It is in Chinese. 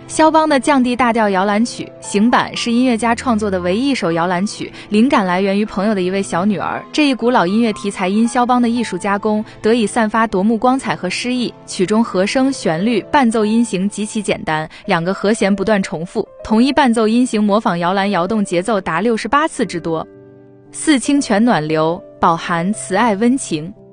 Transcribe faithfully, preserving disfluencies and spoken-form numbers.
肖邦的降 D 大调摇篮曲行版是音乐家创作的唯一一首摇篮曲，灵感来源于朋友的一位小女儿。这一古老音乐题材因肖邦的艺术加工，得以散发夺目光彩和诗意。曲中和声、旋律、伴奏音型极其简单，两个和弦不断重复，同一伴奏音型模仿摇篮摇动节奏达六十八次之多。四清泉暖流，饱含慈爱温情。